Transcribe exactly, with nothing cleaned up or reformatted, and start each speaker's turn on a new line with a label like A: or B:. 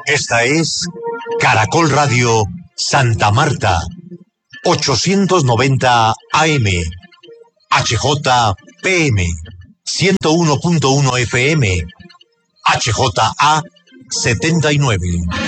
A: Esta es Caracol Radio Santa Marta, ochocientos noventa A M, H J P M, ciento uno punto uno F M, H J A setenta y nueve.